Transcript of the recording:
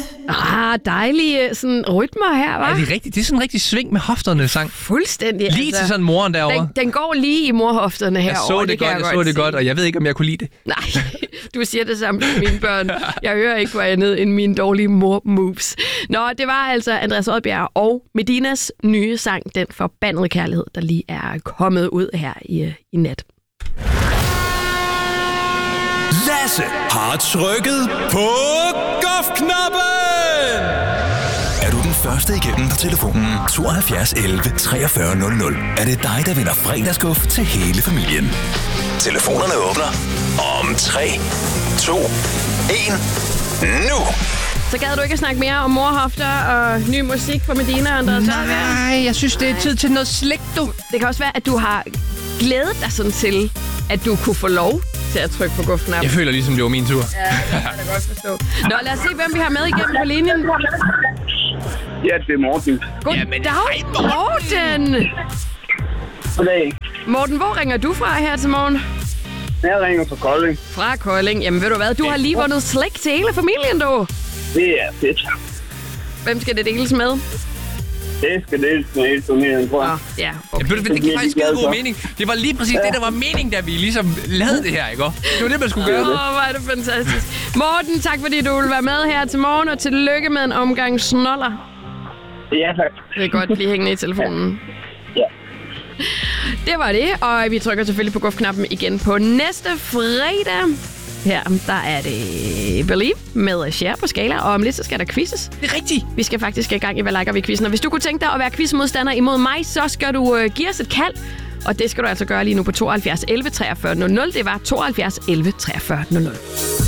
Dejlige sådan rytmer her, hva'? Ja, det er rigtigt. Det er sådan en rigtig sving med hofterne sang. Fuldstændig. Lige til sådan moren derovre. Den går lige i morhofterne herovre. Jeg så det godt, og jeg ved ikke, om jeg kunne lide det. Nej, du siger det samme til mine børn. Jeg hører ikke, hvor andet end mine dårlige mor-moves. Nå, det var altså Andreas Odbjerg og Medinas nye sang, Den Forbandede Kærlighed, der lige er kommet ud her i nat. Lasse har trykket på golfknappen. Er du den første igennem på telefonen 72 11 43 00, er det dig, der vinder fredagsguf til hele familien. Telefonerne åbner om 3, 2, 1, nu! Så gad du ikke at snakke mere om morhofter og ny musik fra Medina og Andreas Odbjerg? Nej, jeg synes, det er tid til noget slik, du. Det kan også være, at du har glædet dig sådan til, at du kunne få lov til at trykke på gufknappen. Jeg føler ligesom, det var min tur. Ja, det kan jeg godt forstå. Nå, lad os se, hvem vi har med igennem på linjen. Ja, det er Morten. Goddag, Morten! Goddag. Morten, hvor ringer du fra her til morgen? Jeg ringer fra Kolding. Fra Kolding. Jamen ved du hvad, du har lige vundet slik til hele familien, du. Det er fedt. Hvem skal det deles med? Det skal deles med hele familien, tror jeg. Ja, okay. Det giver faktisk skide god mening. Det var lige præcis det, der var mening, da vi ligesom lavede det her, ikke? Det var det, man skulle gøre. Hvor er det fantastisk. Morten, tak fordi du vil være med her til morgen, og tillykke med en omgang snoller. Ja, tak. Det er godt, blive hængende i telefonen. Ja. Det var det, og vi trykker selvfølgelig på gufknappen igen på næste fredag. Her, der er det Believe med Cher på Skala, og om lidt, så skal der quizzes. Det er rigtigt. Vi skal faktisk i gang i Hvad liker vi quizzen, og hvis du kunne tænke dig at være quizmodstander imod mig, så skal du give os et kald, og det skal du altså gøre lige nu på 72 11 43 00. Det var 72 11 43 00.